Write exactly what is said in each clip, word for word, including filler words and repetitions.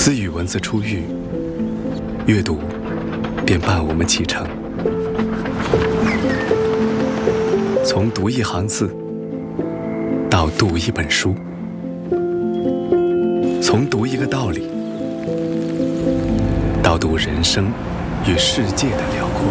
自语文字初遇，阅读便伴我们启程。从读一行字到读一本书，从读一个道理到读人生与世界的辽阔。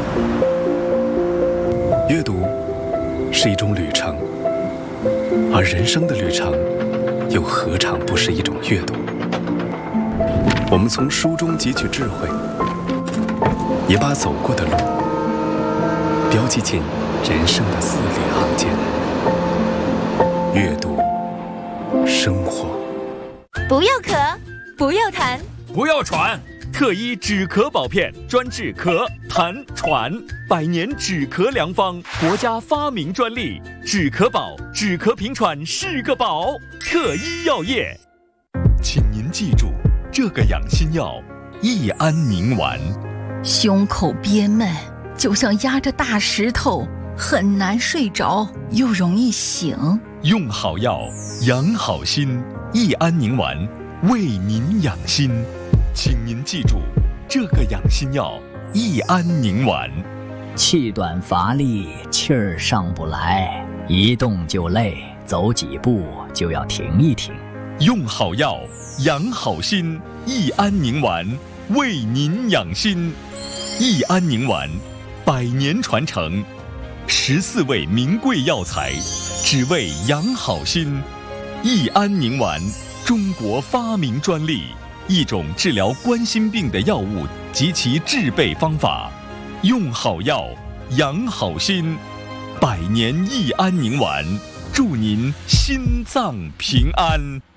阅读是一种旅程，而人生的旅程又何尝不是一种阅读？我们从书中汲取智慧，也把走过的路标记进人生的字里行间。阅读生活。 不要咳，不要痰， 不要喘，特医止咳宝片，专治咳、痰、喘，百年止咳良方，国家发明专利，止咳宝，止咳平喘是个宝。特医药业，请您记住这个养心药：益安宁丸。 胸口憋闷，就像压着大石头，很难睡着，又容易醒。 用好药，养好心。益安宁丸为您养心，请您记住这个养心药：益安宁丸。 气短乏力，气儿上不来，一动就累，走几步就要停一停。 用好药，养好心。益安宁丸为您养心。益安宁丸百年传承，十四味名贵药材，只为养好心。益安宁丸，中国发明专利，一种治疗冠心病的药物及其制备方法。用好药，养好心。百年益安宁丸，祝您心脏平安。